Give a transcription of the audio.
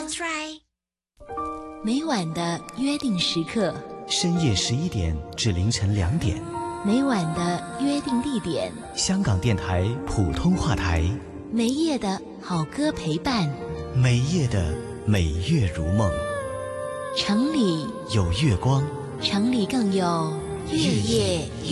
每晚的约定时刻， 深夜11点至凌晨2点， 每晚的约定地点， 香港电台普通话台， 每夜的好歌陪伴， 每夜的美月如梦。 城里有月光， 城里更有月夜